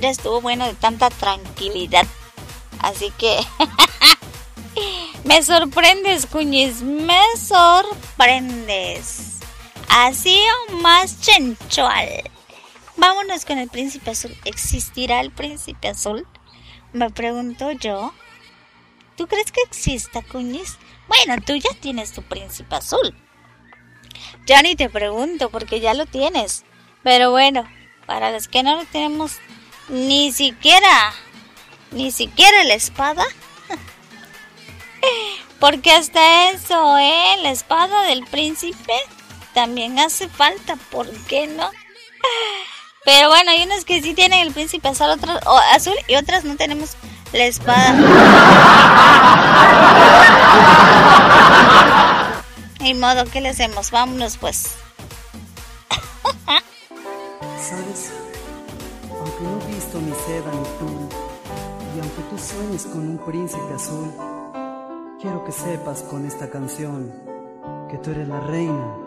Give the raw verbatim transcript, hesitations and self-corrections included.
día estuvo bueno de tanta tranquilidad. Así que me sorprendes, Cuñis, me sorprendes. Así o más chenchual. Vámonos con el príncipe azul. ¿Existirá el príncipe azul? Me pregunto yo. ¿Tú crees que exista, Cuñis? Bueno, tú ya tienes tu príncipe azul. Ya ni te pregunto porque ya lo tienes. Pero bueno, para los que no lo tenemos ni siquiera, ni siquiera la espada. Porque hasta eso, ¿eh? La espada del príncipe también hace falta, ¿por qué no? Pero bueno, hay unos que sí tienen el príncipe azul, otros, o azul y otras no tenemos la espada. Ni modo, ¿qué le hacemos? Vámonos pues. ¿Sabes? Aunque no he visto ni seda ni tú, y aunque tú sueñes con un príncipe azul, quiero que sepas con esta canción que tú eres la reina